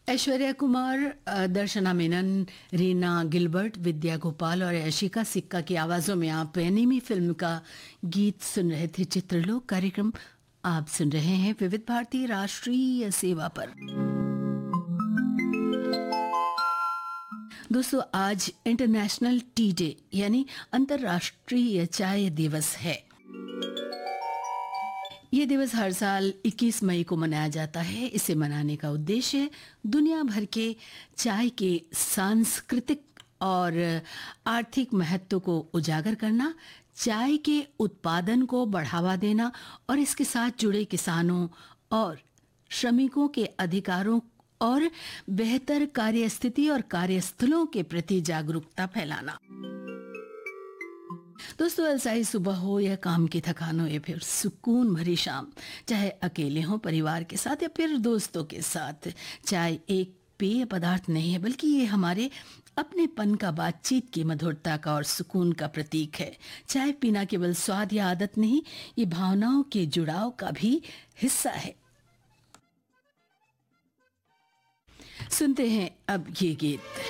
ऐश्वर्या कुमार, दर्शना Menon, Reena Gilbert, विद्या गोपाल और यशिका सिक्का की आवाजों में आप एनिमी फिल्म का गीत सुन रहे थे। चित्रलोक कार्यक्रम आप सुन रहे हैं विविध भारती राष्ट्रीय सेवा पर। दोस्तों, आज इंटरनेशनल टी डे यानी अंतर्राष्ट्रीय चाय दिवस है। ये दिवस हर साल 21 मई को मनाया जाता है। इसे मनाने का उद्देश्य दुनिया भर के चाय के सांस्कृतिक और आर्थिक महत्व को उजागर करना, चाय के उत्पादन को बढ़ावा देना और इसके साथ जुड़े किसानों और श्रमिकों के अधिकारों और बेहतर कार्यस्थिति और कार्यस्थलों के प्रति जागरूकता फैलाना। दोस्तों, अलसाई सुबह हो या काम की थकान हो या फिर सुकून भरी शाम, चाहे अकेले हो, परिवार के साथ या फिर दोस्तों के साथ, चाय एक पेय पदार्थ नहीं है बल्कि ये हमारे अपनेपन का, बातचीत की मधुरता का और सुकून का प्रतीक है। चाय पीना केवल स्वाद या आदत नहीं, ये भावनाओं के जुड़ाव का भी हिस्सा है। सुनते हैं अब ये गीत।